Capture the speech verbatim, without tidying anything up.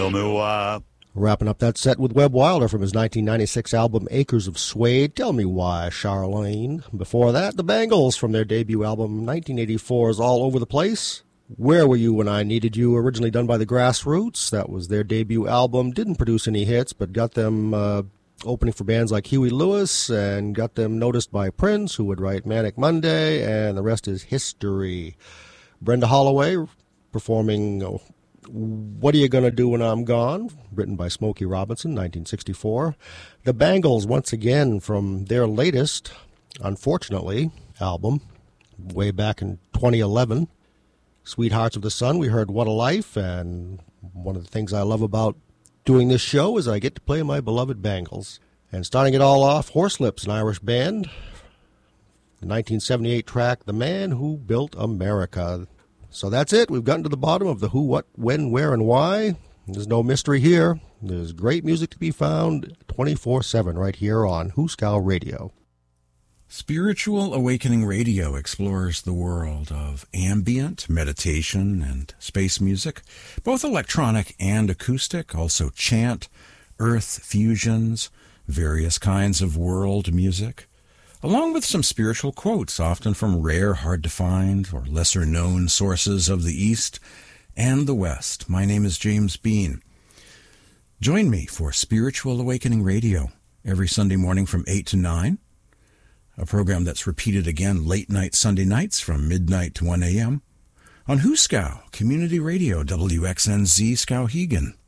Tell me why. Wrapping up that set with Webb Wilder from his nineteen ninety-six album Acres of Suede, Tell Me Why, Charlene. Before that, the Bangles from their debut album nineteen eighty-four's All Over the Place. Where Were You When I Needed You, originally done by the Grassroots. That was their debut album. Didn't produce any hits, but got them uh, opening for bands like Huey Lewis and got them noticed by Prince, who would write Manic Monday, and the rest is history. Brenda Holloway performing uh, What Are You Gonna Do When I'm Gone, written by Smokey Robinson, nineteen sixty-four. The Bangles, once again, from their latest, unfortunately, album, way back in twenty eleven. Sweethearts of the Sun, we heard What a Life, and one of the things I love about doing this show is I get to play my beloved Bangles. And starting it all off, Horselips, an Irish band, the nineteen seventy-eight track, The Man Who Built America. So that's it. We've gotten to the bottom of the who, what, when, where, and why. There's no mystery here. There's great music to be found twenty-four seven right here on Hooskow Radio. Spiritual Awakening Radio explores the world of ambient, meditation, and space music, both electronic and acoustic, also chant, earth fusions, various kinds of world music, along with some spiritual quotes, often from rare, hard-to-find, or lesser-known sources of the East and the West. My name is James Bean. Join me for Spiritual Awakening Radio every Sunday morning from eight to nine, a program that's repeated again late night Sunday nights from midnight to one a.m. on Hooskow Community Radio, W X N Z Skowhegan.